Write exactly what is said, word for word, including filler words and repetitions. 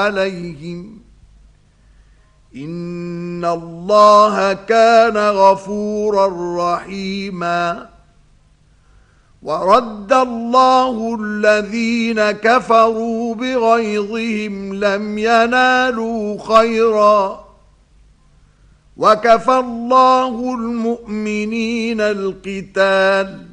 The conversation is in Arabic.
عليهم إن الله كان غفورا رحيما ورد الله الذين كفروا بغيظهم لم ينالوا خيرا وكفى الله المؤمنين القتال